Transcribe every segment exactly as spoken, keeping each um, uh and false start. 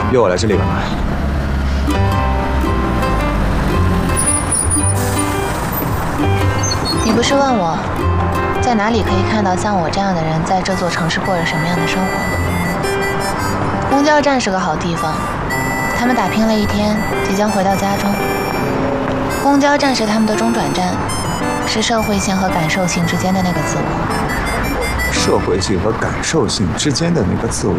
约我来这里干嘛？ 你不是问我，在哪里可以看到像我这样的人在这座城市过着什么样的生活吗？公交站是个好地方，他们打拼了一天，即将回到家中。公交站是他们的中转站，是社会性和感受性之间的那个自我。 社会性和感受性之间的那个自我。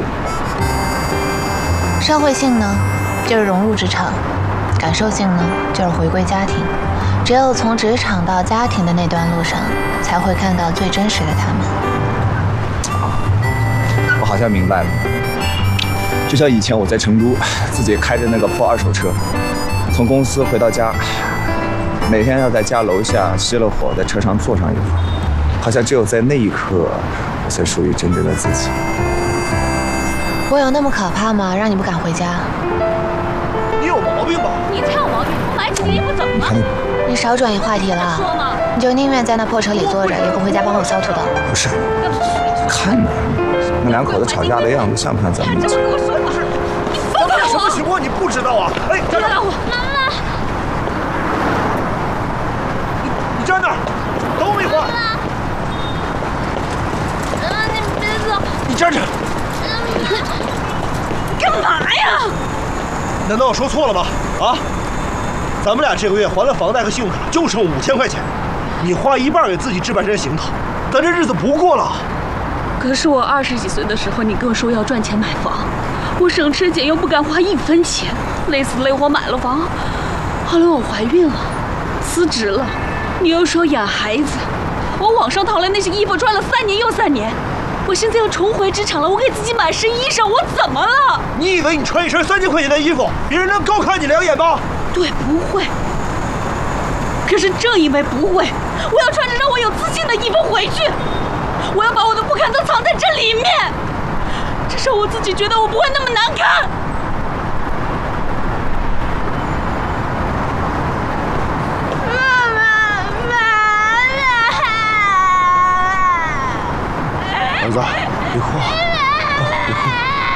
社会性呢，就是融入职场；感受性呢，就是回归家庭。只有从职场到家庭的那段路上，才会看到最真实的他们。 我好像明白了，就像以前我在成都，自己开着那个破二手车，从公司回到家，每天要在家楼下熄了火，在车上坐上一会儿，好像只有在那一刻，我才属于真正的自己。 我有那么可怕吗？让你不敢回家？ 你有毛病吧？ 你才有毛病！不买几件衣服怎么了？ 你少转移话题了。 说嘛， 你就宁愿在那破车里坐着，也不回家帮我扫土豆。 不是，看呢，那两口子吵架的样子像不像咱们以前？ 跟我说话，你放开我！ 什么情况你不知道啊？哎，站那儿！ 我妈妈， 你站那儿，等我一会儿。 妈妈，你别走！ 你站着。 干嘛呀？ 难道我说错了吗？啊？咱们俩这个月还了房贷和信用卡，就剩五千块钱。你花一半给自己置办身行头，咱这日子不过了。 可是我二十几岁的时候，你跟我说要赚钱买房，我省吃俭用不敢花一分钱，累死累活买了房。后来我怀孕了，辞职了，你又说养孩子，我网上淘来那些衣服穿了三年又三年。我现在要重回职场了，我给自己买身衣裳，我怎么了？ 你以为你穿一身三千块钱的衣服，别人能高看你两眼吗？ 对，不会。可是正因为不会，我要穿着让我有自信的衣服回去。我要把我的不堪都藏在这里面，至少我自己觉得我不会那么难看。妈妈，妈妈。 儿子，别哭，别哭。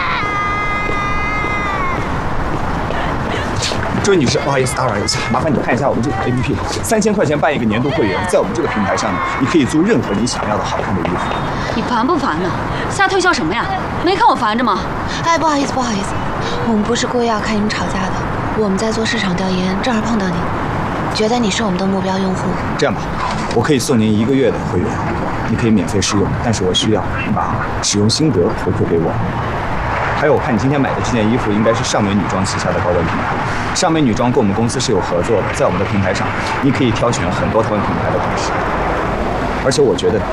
这位女士，不好意思打扰一下，麻烦你看一下我们这款 A P P， 三千块钱办一个年度会员，在我们这个平台上呢，你可以租任何你想要的好看的衣服。 你烦不烦呢？瞎推销什么呀？没看我烦着吗？ 哎，不好意思，不好意思，我们不是故意要看你们吵架的，我们在做市场调研，正好碰到你，觉得你是我们的目标用户。 这样吧，我可以送您一个月的会员，你可以免费试用，但是我需要你把使用心得回馈给我。还有，我看你今天买的这件衣服应该是尚美女装旗下的高端品牌。尚美女装跟我们公司是有合作的，在我们的平台上，你可以挑选很多同品牌的款式，而且我觉得